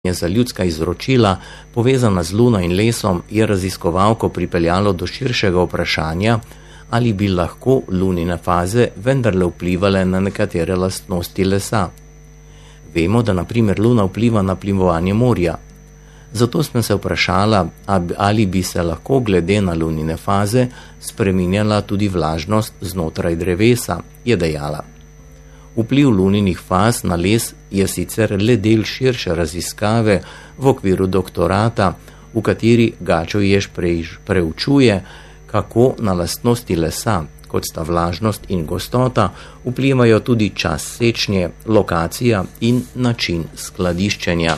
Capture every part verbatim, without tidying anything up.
za ljudska izročila, povezana z Luno in lesom, je raziskovalko pripeljalo do širšega vprašanja, ali bi lahko lunine faze vendarle vplivale na nekatere lastnosti lesa. Vemo, da na primer Luna vpliva na plimovanje morja. Zato sem se vprašala, ali bi se lahko glede na lunine faze spreminjala tudi vlažnost znotraj drevesa, je dejala. Vpliv luninih faz na les je sicer le del širše raziskave v okviru doktorata, v kateri Gačo Jež preučuje, kako na lastnosti lesa, kot sta vlažnost in gostota, vplivajo tudi čas sečnje, lokacija in način skladiščenja.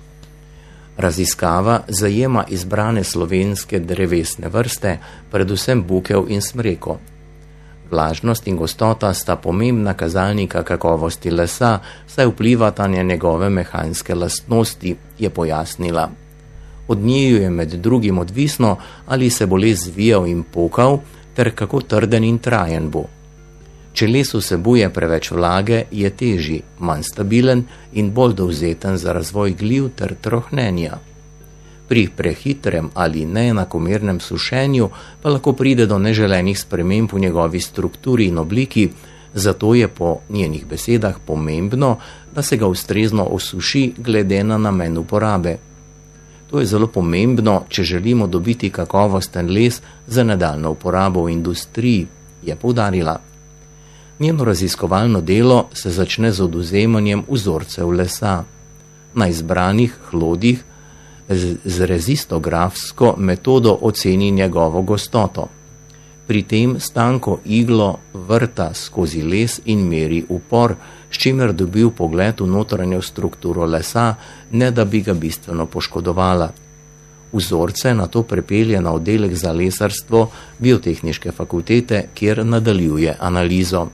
Raziskava zajema izbrane slovenske drevesne vrste, predvsem bukev in smreko. Vlažnost in gostota sta pomembna kazalnika kakovosti lesa, saj vplivata na njegove mehanske lastnosti, je pojasnila. Od njiju je med drugim odvisno, ali se bo les zvijal in pokal, ter kako trden in trajen bo. Če les vsebuje preveč vlage, je težji, manj stabilen in bolj dovzeten za razvoj gliv ter trohnenja. Pri prehitrem ali neenakomernem sušenju pa lahko pride do neželenih sprememb v njegovi strukturi in obliki, zato je po njenih besedah pomembno, da se ga ustrezno osuši glede na namen uporabe. To je zelo pomembno, če želimo dobiti kakovosten les za nadaljnjo uporabo v industriji, je poudarila. Njeno raziskovalno delo se začne z odvzemanjem vzorcev lesa. Na izbranih hlodih z rezistografsko metodo oceni njegovo gostoto. Pri tem s tanko iglo vrta skozi les in meri upor, s čimer dobi pogled v notranjo strukturo lesa, ne da bi ga bistveno poškodovala. Vzorce nato prepelje na oddelek za lesarstvo Biotehniške fakultete, kjer nadaljuje analizo.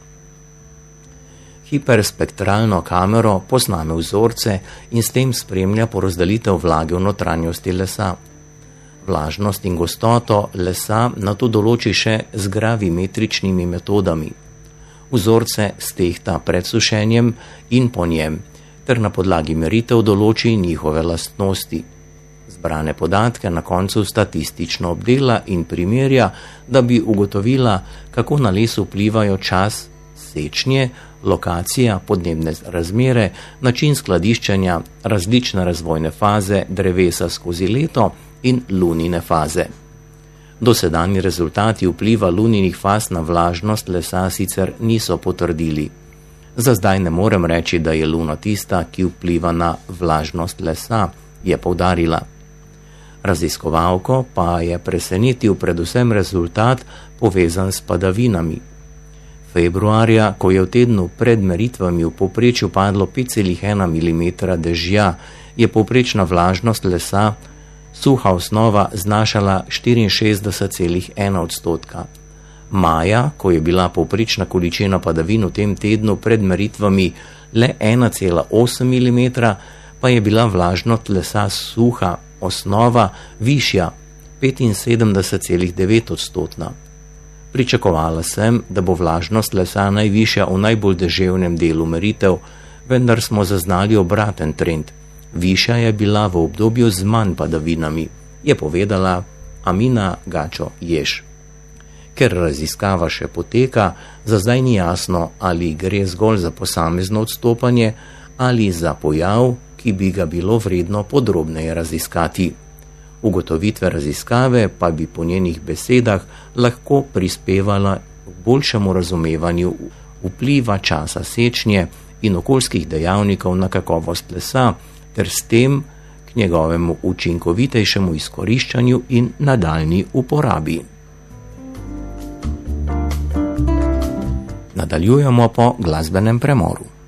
Hiperspektralno kamero posname vzorce in s tem spremlja porazdelitev vlage v notranjosti lesa. Vlažnost in gostoto lesa nato določi še z gravimetričnimi metodami. Vzorce stehta pred sušenjem in po njem, ter na podlagi meritev določi njihove lastnosti. Zbrane podatke na koncu statistično obdela in primerja, da bi ugotovila, kako na les vplivajo čas sečnje, lokacija, podnebne razmere, način skladiščenja, različne razvojne faze drevesa skozi leto in lunine faze. Dosedanji rezultati vpliva luninih faz na vlažnost lesa sicer niso potrdili. Za zdaj ne morem reči, da je Luna tista, ki vpliva na vlažnost lesa, je poudarila. Raziskovalko pa je presenetil predvsem rezultat povezan s padavinami. Februarja, ko je v tednu pred meritvami v povprečju padlo pet celih ena milimetra dežja, je povprečna vlažnost lesa, suha osnova, znašala štiriinšestdeset celih ena odstotka. Maja, ko je bila povprečna količina padavin v tem tednu pred meritvami le ena cela osem milimetra, pa je bila vlažnost lesa suha osnova višja, petinsedemdeset celih devet odstotna. Pričakovala sem, da bo vlažnost lesa najvišja v najbolj deževnem delu meritev, vendar smo zaznali obraten trend. Višja je bila v obdobju z manj padavinami, je povedala Amina Gačo Jež. Ker raziskava še poteka, za zdaj ni jasno, ali gre zgolj za posamezno odstopanje ali za pojav, ki bi ga bilo vredno podrobneje raziskati. Ugotovitve raziskave pa bi po njenih besedah lahko prispevala k boljšemu razumevanju vpliva časa sečnje in okoljskih dejavnikov na kakovost lesa, ter s tem k njegovemu učinkovitejšemu izkoriščanju in nadaljnji uporabi. Nadaljujemo po glasbenem premoru.